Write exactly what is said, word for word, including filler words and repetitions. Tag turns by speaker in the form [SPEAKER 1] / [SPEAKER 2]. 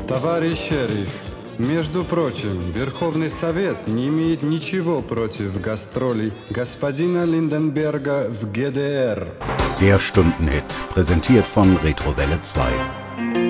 [SPEAKER 1] Товарищ шериф, между прочим, Верховный Совет не имеет ничего против гастролей господина Lindenberger в ГДР.
[SPEAKER 2] Der Stundenhit, präsentiert von Retrowelle zwei.